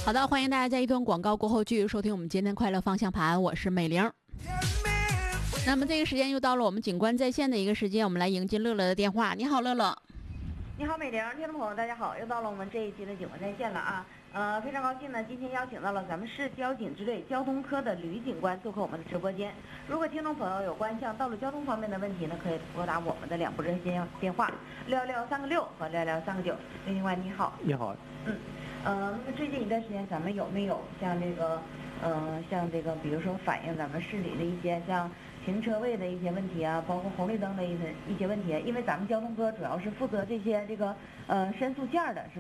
好的，欢迎大家在一段广告过后继续收听我们今天快乐方向盘，我是美玲。那么这个时间又到了我们警官在线的一个时间，我们来迎接乐乐的电话。你好，乐乐。 你好，美玲，听众朋友，大家好，又到了我们这一期的警官在线了啊。非常高兴呢，今天邀请到了咱们市交警支队交通科的吕警官做客我们的直播间。如果听众朋友有关向道路交通方面的问题呢，可以拨打我们的2部热线电话616-369和616-369。吕警官你好。 你好。 那么最近一段时间，咱们有没有像这个，比如说反映咱们市里的一些像停车位的一些问题啊，包括红绿灯的一些问题？因为咱们交通科主要是负责这些申诉件的，是